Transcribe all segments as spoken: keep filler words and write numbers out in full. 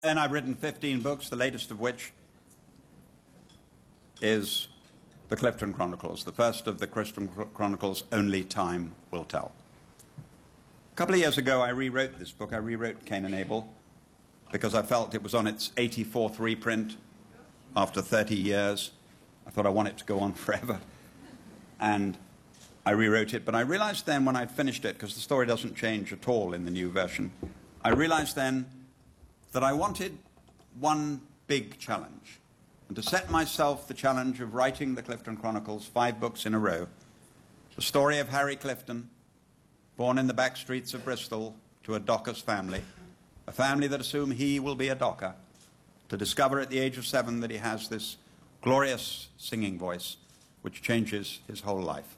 Then I've written fifteen books, the latest of which is the Clifton Chronicles, the first of the Clifton Chronicles, Only Time Will Tell. A couple of years ago, I rewrote this book. I rewrote Cain and Abel because I felt it was on its eighty-fourth reprint after thirty years. I thought I want it to go on forever. And I rewrote it, but I realized then when I finished it, because the story doesn't change at all in the new version, I realized then that I wanted one big challenge, and to set myself the challenge of writing the Clifton Chronicles, five books in a row, the story of Harry Clifton, born in the back streets of Bristol to a docker's family, a family that assume he will be a docker, to discover at the age of seven that he has this glorious singing voice which changes his whole life.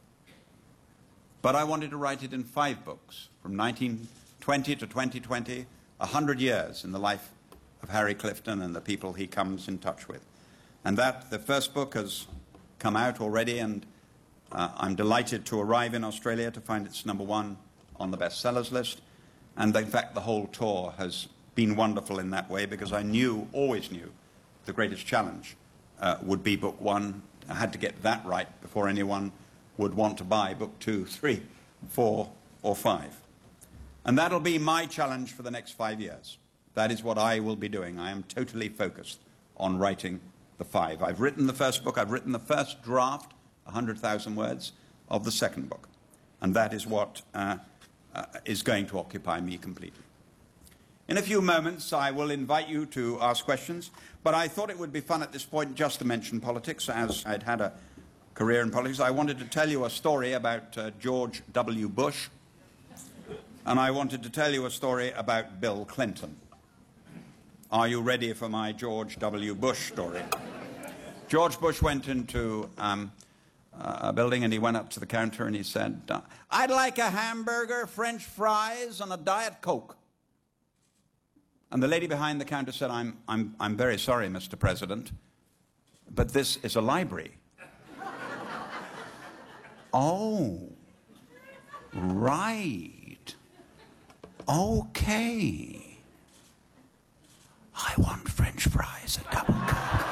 But I wanted to write it in five books, from nineteen twenty to twenty twenty, a hundred years in the life of Harry Clifton and the people he comes in touch with. And that, the first book has come out already, and uh, I'm delighted to arrive in Australia to find it's number one on the bestsellers list. And in fact, the whole tour has been wonderful in that way, because I knew, always knew, the greatest challenge uh, would be book one. I had to get that right before anyone would want to buy book two, three, four, or five. And that'll be my challenge for the next five years. That is what I will be doing. I am totally focused on writing the five. I've written the first book. I've written the first draft, one hundred thousand words, of the second book. And that is what uh, uh, is going to occupy me completely. In a few moments, I will invite you to ask questions, but I thought it would be fun at this point just to mention politics, as I'd had a career in politics. I wanted to tell you a story about uh, George W. Bush, and I wanted to tell you a story about Bill Clinton. Are you ready for my George W. Bush story? George Bush went into um, a building, and he went up to the counter and he said, uh, "I'd like a hamburger, French fries, and a Diet Coke." And the lady behind the counter said, I'm, I'm, I'm very sorry, Mister President, but this is a library. Oh, right. Okay. I want French fries, a double Coke.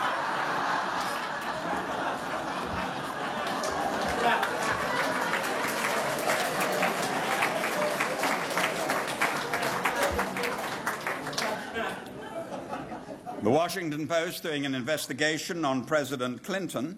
The Washington Post, doing an investigation on President Clinton,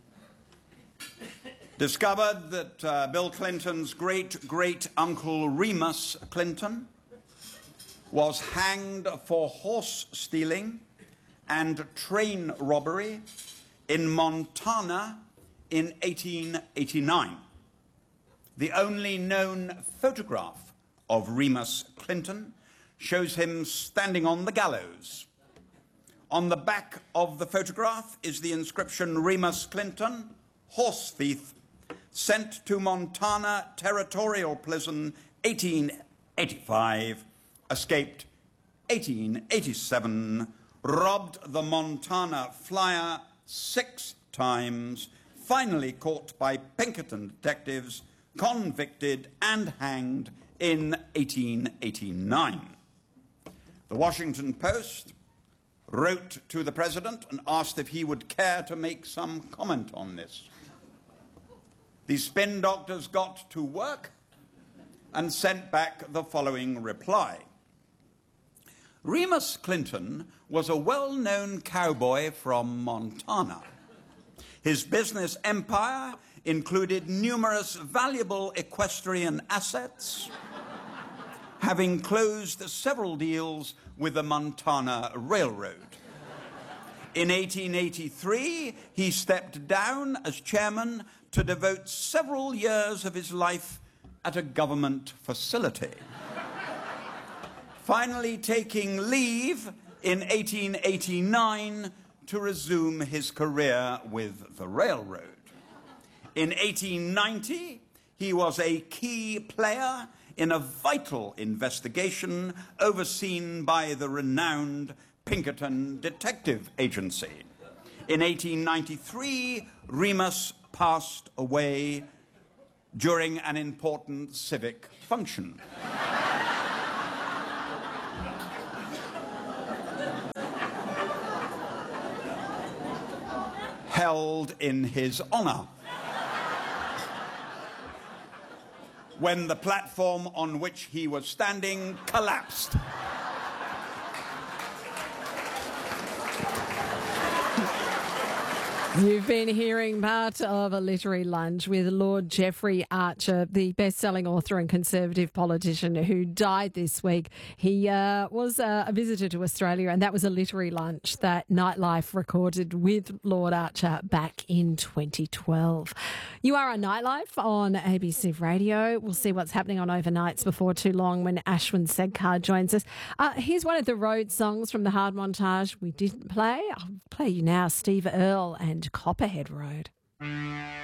discovered that uh, Bill Clinton's great-great-uncle Remus Clinton was hanged for horse stealing and train robbery in Montana in eighteen eighty-nine. The only known photograph of Remus Clinton shows him standing on the gallows. On the back of the photograph is the inscription, "Remus Clinton, horse thief, sent to Montana Territorial Prison eighteen eighty-five, escaped eighteen eighty-seven, robbed the Montana Flyer six times, finally caught by Pinkerton detectives, convicted and hanged in eighteen eighty-nine. The Washington Post wrote to the president and asked if he would care to make some comment on this. The spin doctors got to work and sent back the following reply. Remus Clinton was a well-known cowboy from Montana. His business empire included numerous valuable equestrian assets, having closed several deals with the Montana Railroad. In eighteen eighty-three, he stepped down as chairman to devote several years of his life at a government facility. Finally taking leave in eighteen eighty-nine to resume his career with the railroad. In eighteen ninety, he was a key player in a vital investigation overseen by the renowned Pinkerton Detective Agency. In eighteen ninety-three, Remus passed away during an important civic function. held in his honour. When the platform on which he was standing collapsed. You've been hearing part of a literary lunch with Lord Jeffrey Archer, the best-selling author and Conservative politician who died this week. He uh, was uh, a visitor to Australia, and that was a literary lunch that Nightlife recorded with Lord Archer back in twenty twelve. You are on Nightlife on A B C Radio. We'll see what's happening on overnights before too long when Ashwin Sedkar joins us. Uh, here's one of the road songs from the hard montage we didn't play. I'll play you now, Steve Earle and Copperhead Road.